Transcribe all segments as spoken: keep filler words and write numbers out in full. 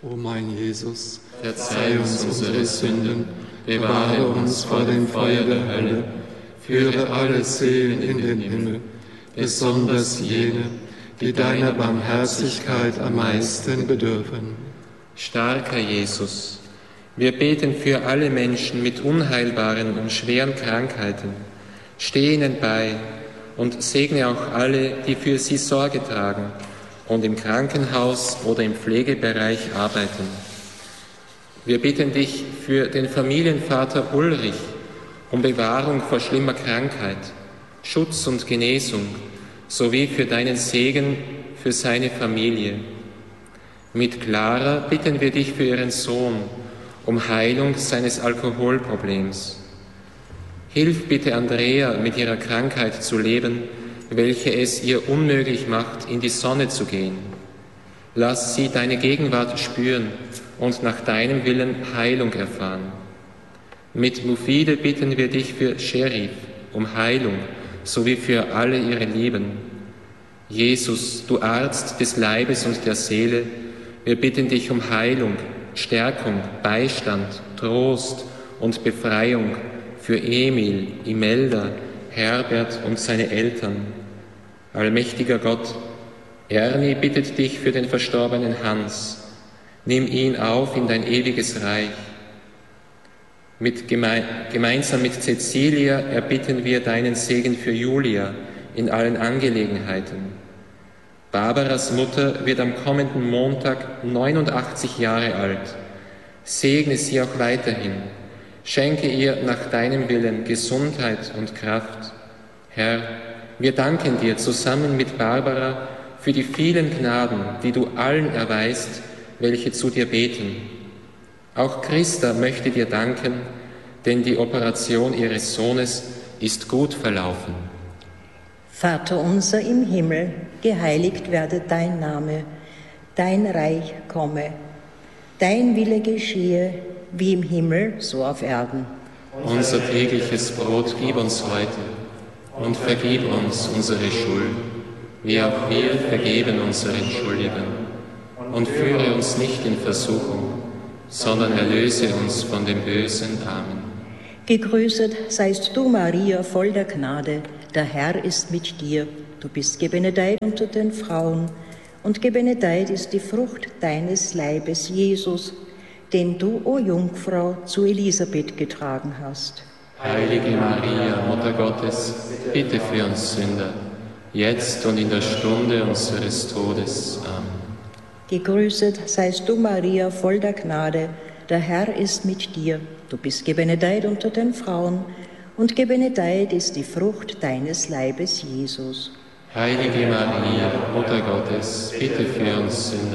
O mein Jesus, verzeih uns unsere Sünden, bewahre uns vor dem Feuer der Hölle, führe alle Seelen in den Himmel, besonders jene, die deiner Barmherzigkeit am meisten bedürfen. Starker Jesus, wir beten für alle Menschen mit unheilbaren und schweren Krankheiten. Steh ihnen bei und segne auch alle, die für sie Sorge tragen und im Krankenhaus oder im Pflegebereich arbeiten. Wir bitten dich für den Familienvater Ulrich um Bewahrung vor schlimmer Krankheit, Schutz und Genesung, sowie für deinen Segen für seine Familie. Mit Clara bitten wir dich für ihren Sohn um Heilung seines Alkoholproblems. Hilf bitte Andrea, mit ihrer Krankheit zu leben, welche es ihr unmöglich macht, in die Sonne zu gehen. Lass sie deine Gegenwart spüren und nach deinem Willen Heilung erfahren. Mit Mufide bitten wir dich für Sherif um Heilung, sowie für alle ihre Lieben. Jesus, du Arzt des Leibes und der Seele, wir bitten dich um Heilung, Stärkung, Beistand, Trost und Befreiung für Emil, Imelda, Herbert und seine Eltern. Allmächtiger Gott, Ernie bittet dich für den verstorbenen Hans. Nimm ihn auf in dein ewiges Reich. Mit geme- gemeinsam mit Cecilia erbitten wir deinen Segen für Julia in allen Angelegenheiten. Barbaras Mutter wird am kommenden Montag neunundachtzig Jahre alt. Segne sie auch weiterhin. Schenke ihr nach deinem Willen Gesundheit und Kraft. Herr, wir danken dir zusammen mit Barbara für die vielen Gnaden, die du allen erweist, welche zu dir beten. Auch Christa möchte dir danken, denn die Operation ihres Sohnes ist gut verlaufen. Vater unser im Himmel, geheiligt werde dein Name, dein Reich komme, dein Wille geschehe, wie im Himmel, so auf Erden. Unser tägliches Brot gib uns heute und vergib uns unsere Schuld, wie auch wir vergeben unseren Schuldigern. Und führe uns nicht in Versuchung, sondern erlöse uns von dem Bösen. Amen. Gegrüßet seist du, Maria, voll der Gnade, der Herr ist mit dir. Du bist gebenedeit unter den Frauen, und gebenedeit ist die Frucht deines Leibes, Jesus, den du, o Jungfrau, zu Elisabeth getragen hast. Heilige Maria, Mutter Gottes, bitte für uns Sünder, jetzt und in der Stunde unseres Todes. Amen. Gegrüßet seist du, Maria, voll der Gnade, der Herr ist mit dir. Du bist gebenedeit unter den Frauen, und gebenedeit ist die Frucht deines Leibes, Jesus. Heilige Maria, Mutter Gottes, bitte für uns Sünder,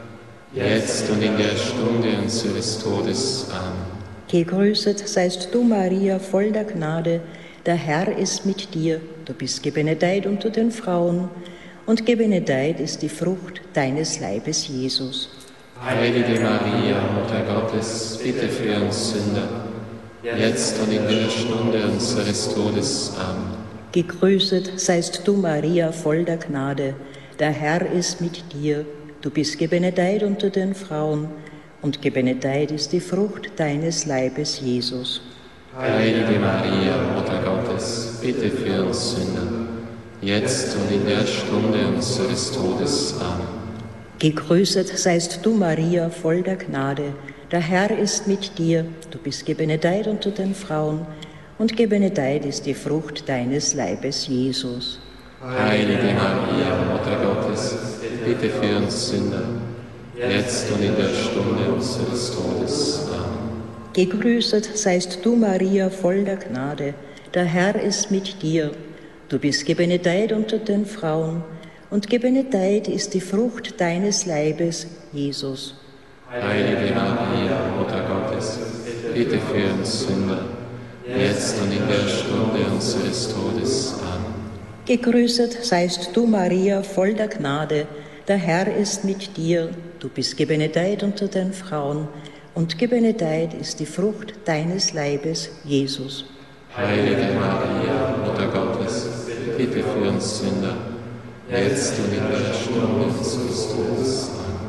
jetzt und in der Stunde unseres Todes. Amen. Gegrüßet seist du, Maria, voll der Gnade, der Herr ist mit dir. Du bist gebenedeit unter den Frauen, und gebenedeit ist die Frucht deines Leibes, Jesus. Heilige Maria, Mutter Gottes, bitte für uns Sünder, jetzt und in der Stunde unseres Todes. Amen. Gegrüßet seist du, Maria, voll der Gnade, der Herr ist mit dir. Du bist gebenedeit unter den Frauen, und gebenedeit ist die Frucht deines Leibes, Jesus. Heilige Maria, Mutter Gottes, bitte für uns Sünder, jetzt und in der Stunde unseres Todes. Amen. Gegrüßet seist du, Maria, voll der Gnade, der Herr ist mit dir. Du bist gebenedeit unter den Frauen, und gebenedeit ist die Frucht deines Leibes, Jesus. Heilige Maria, Mutter Gottes, bitte für uns Sünder, jetzt und in der Stunde unseres Todes. Amen. Gegrüßet seist du, Maria, voll der Gnade, der Herr ist mit dir. Du bist gebenedeit unter den Frauen, und gebenedeit ist die Frucht deines Leibes, Jesus. Heilige Maria, Mutter Gottes, bitte für uns Sünder, jetzt und in der Stunde unseres Todes. Amen. Gegrüßet seist du, Maria, voll der Gnade, der Herr ist mit dir. Du bist gebenedeit unter den Frauen, und gebenedeit ist die Frucht deines Leibes, Jesus. Heilige Maria, Mutter Gottes, bitte für uns Sünder, jetzt und in der Stunde unseres Todes. Amen.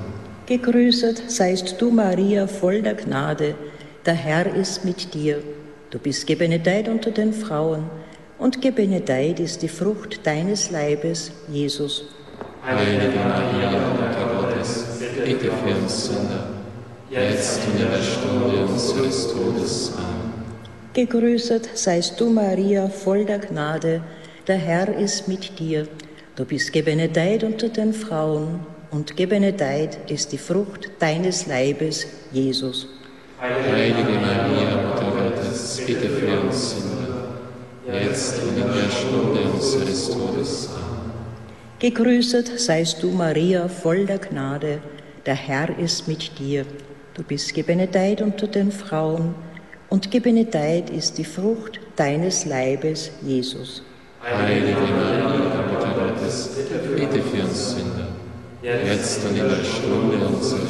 Gegrüßet seist du, Maria, voll der Gnade, der Herr ist mit dir. Du bist gebenedeit unter den Frauen, und gebenedeit ist die Frucht deines Leibes, Jesus. Heilige Maria, Mutter Gottes, bitte für uns Sünder, jetzt und in der Stunde unseres Todes. Amen. Gegrüßet seist du, Maria, voll der Gnade, der Herr ist mit dir. Du bist gebenedeit unter den Frauen, und gebenedeit ist die Frucht deines Leibes, Jesus. Heilige Maria, Mutter Gottes, bitte für uns Sünder, jetzt und in der Stunde unseres Todes. Amen. Gegrüßet seist du, Maria, voll der Gnade, der Herr ist mit dir. Du bist gebenedeit unter den Frauen, und gebenedeit ist die Frucht deines Leibes, Jesus. Heilige Maria, Mutter Gottes, bitte für uns Sünder, jetzt und in der Stunde unseres